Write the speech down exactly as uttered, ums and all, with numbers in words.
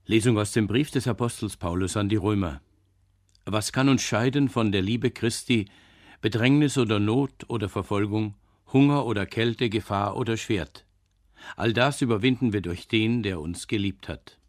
Lesung aus dem Brief des Apostels Paulus an die Römer. Was kann uns scheiden von der Liebe Christi, Bedrängnis oder Not oder Verfolgung, Hunger oder Kälte, Gefahr oder Schwert? All das überwinden wir durch den, der uns geliebt hat.